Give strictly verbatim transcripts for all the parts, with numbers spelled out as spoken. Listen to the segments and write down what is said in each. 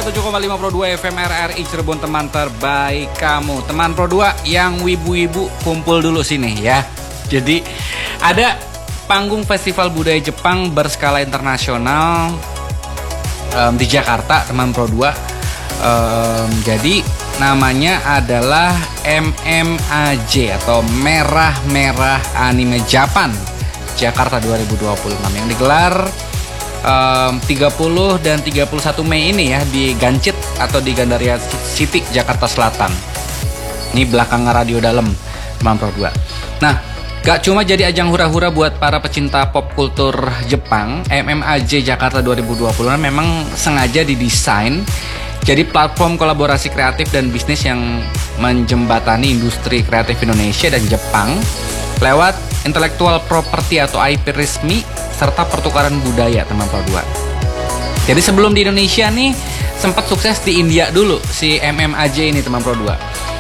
tujuh koma lima Pro dua F M R R I Cirebon, teman terbaik kamu. Teman Pro dua yang wibu-wibu kumpul dulu sini ya. Jadi ada panggung festival budaya Jepang berskala internasional um, di Jakarta, teman Pro dua. Um, jadi namanya adalah M M A J atau Merah Merah Anime Japan Jakarta dua ribu dua puluh enam yang digelar Um, tiga puluh dan tiga puluh satu Mei ini ya di Gancit atau di Gandaria City, Jakarta Selatan. Ini belakang radio dalam, teman Pro dua. Nah, gak cuma jadi ajang hura-hura buat para pecinta pop kultur Jepang, M M A J Jakarta dua ribu dua puluh memang sengaja didesain jadi platform kolaborasi kreatif dan bisnis yang menjembatani industri kreatif Indonesia dan Jepang lewat intellectual property atau I P resmi serta pertukaran budaya, teman Pro dua. Jadi sebelum di Indonesia nih sempat sukses di India dulu si M M A J ini, teman Pro dua.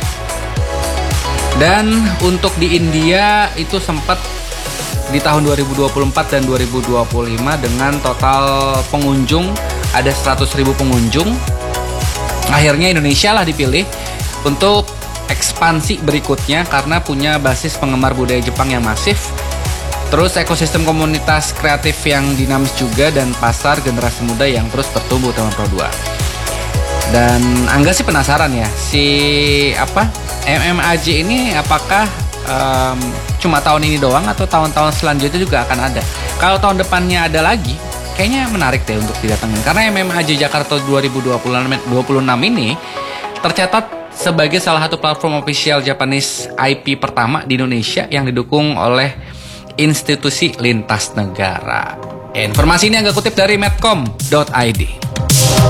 Dan untuk di India itu sempat di tahun dua ribu dua puluh empat dan dua ribu dua puluh lima dengan total pengunjung ada seratus ribu pengunjung. Akhirnya Indonesia lah dipilih untuk ekspansi berikutnya karena punya basis penggemar budaya Jepang yang masif. Terus ekosistem komunitas kreatif yang dinamis juga dan pasar generasi muda yang terus bertumbuh, teman Pro dua. Dan Angga sih penasaran ya, si apa M M A J ini apakah um, cuma tahun ini doang atau tahun-tahun selanjutnya juga akan ada. Kalau tahun depannya ada lagi, kayaknya menarik deh untuk didatengin. Karena M M A J Jakarta dua ribu dua puluh enam ini tercatat sebagai salah satu platform official Japanese I P pertama di Indonesia yang didukung oleh institusi lintas negara. Informasi ini Angga kutip dari medcom dot i d.